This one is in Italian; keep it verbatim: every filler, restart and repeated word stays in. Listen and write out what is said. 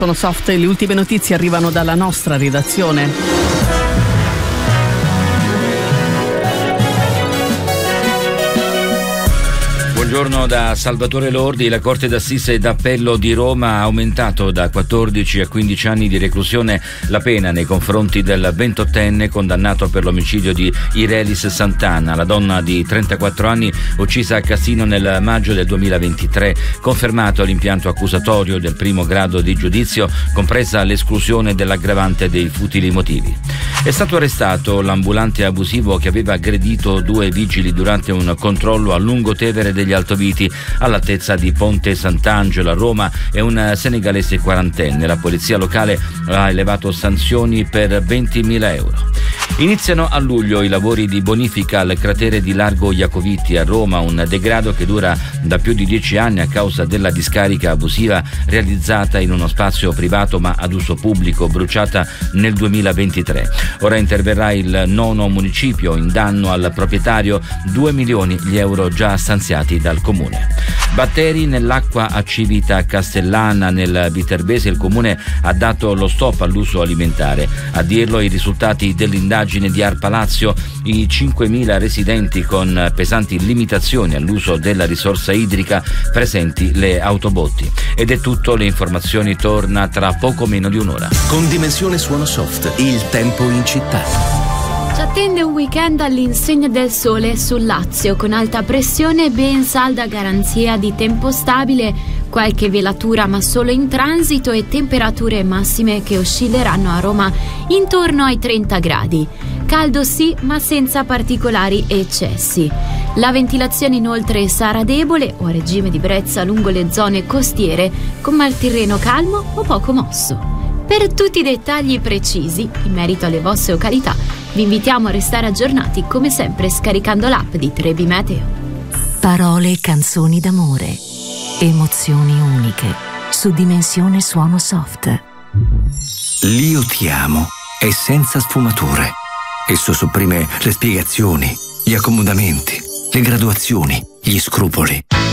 Sono soft, le ultime notizie arrivano dalla nostra redazione. Buongiorno da Salvatore Lordi. La Corte d'Assise d'Appello di Roma ha aumentato da quattordici a quindici anni di reclusione la pena nei confronti del ventottenne condannato per l'omicidio di Irelis Santana, la donna di trentaquattro anni uccisa a Cassino nel maggio del duemilaventitré, confermato l'impianto accusatorio del primo grado di giudizio, compresa l'esclusione dell'aggravante dei futili motivi. È stato arrestato l'ambulante abusivo che aveva aggredito due vigili durante un controllo a Lungotevere degli Altoviti, all'altezza di Ponte Sant'Angelo a Roma. È un senegalese quarantenne. La polizia locale ha elevato sanzioni per ventimila euro. Iniziano a luglio i lavori di bonifica al cratere di Largo Iacoviti a Roma, un degrado che dura da più di dieci anni a causa della discarica abusiva realizzata in uno spazio privato ma ad uso pubblico, bruciata nel duemilaventitré. Ora interverrà il nono municipio in danno al proprietario, due milioni gli euro già stanziati dal comune. Batteri nell'acqua a Civita Castellana nel Viterbese. Il comune ha dato lo stop all'uso alimentare. A dirlo i risultati dell'indagine di Arpa Lazio: i cinquemila residenti con pesanti limitazioni all'uso della risorsa idrica, presenti le autobotti. Ed è tutto, le informazioni torna tra poco meno di un'ora. Con Dimensione Suono Soft, il tempo in città. Ci attende un weekend all'insegna del sole sul Lazio, con alta pressione e ben salda garanzia di tempo stabile, qualche velatura ma solo in transito e temperature massime che oscilleranno a Roma intorno ai trenta gradi. Caldo sì, ma senza particolari eccessi. La ventilazione inoltre sarà debole o a regime di brezza lungo le zone costiere, con malterreno calmo o poco mosso. Per tutti i dettagli precisi in merito alle vostre località, vi invitiamo a restare aggiornati come sempre scaricando l'app di Trebi Meteo. Parole e canzoni d'amore, emozioni uniche, su Dimensione Suono Soft. L'Io ti amo è senza sfumature. Esso sopprime le spiegazioni, gli accomodamenti, le graduazioni, gli scrupoli.